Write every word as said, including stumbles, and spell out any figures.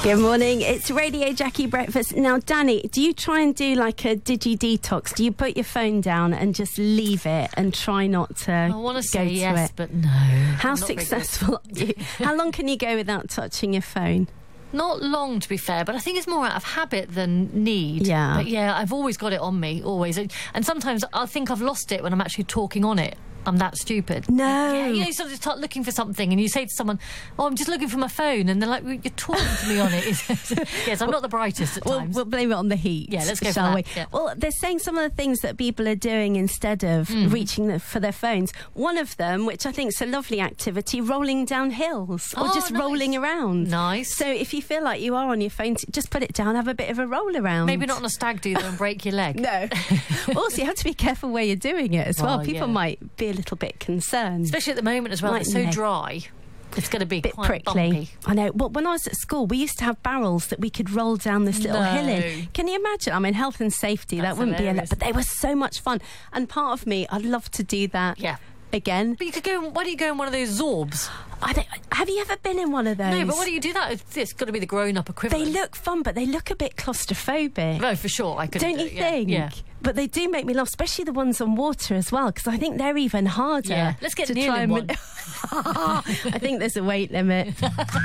Good morning, it's Radio Jackie Breakfast. Now, Danny, do you try and do like a digi detox? Do you put your phone down and just leave it and try not to I want to say to yes, it? but no. How I'm not very successful are you? How long can you go without touching your phone? Not long, to be fair, but I think it's more out of habit than need. Yeah. But yeah, I've always got it on me, always. And sometimes I think I've lost it when I'm actually talking on it. I'm that stupid. No. Yeah, you know, you sort of start looking for something and you say to someone, oh, I'm just looking for my phone. And they're like, well, you're talking to me on it. Yes, I'm not the brightest at We'll, times. we'll blame it on the heat. Yeah, let's go for shall that. we? Yeah. Well, they're saying some of the things that people are doing instead of Mm. reaching the, for their phones. One of them, which I think is a lovely activity, rolling down hills or Oh, just nice. rolling around. Nice. So if you feel like you are on your phone, just put it down, have a bit of a roll around. Maybe not on a stag do, though, and break your leg. No. Also, you have to be careful where you're doing it as well. Well, People yeah. might be a little bit concerned. Especially at the moment as well, Mightn't it's so they? dry. It's going to be Bit quite prickly. bumpy. I know. Well, when I was at school, we used to have barrels that we could roll down this little No. hill in. Can you imagine? I mean, health and safety, That's that wouldn't be a lot. hilarious. But they were so much fun. And part of me, I'd love to do that Yeah. again. But you could go, why don't you go in one of those Zorbs? I don't, have you ever been in one of those? No, but why do you do that? It's, it's got to be the grown-up They equivalent. look fun, but they look a bit claustrophobic. No, for sure. I could. Don't you yeah, think? Yeah. But they do make me laugh, especially the ones on water as well, because I think they're even harder. Yeah. Let's get to Neil try in and one. I think there's a weight limit.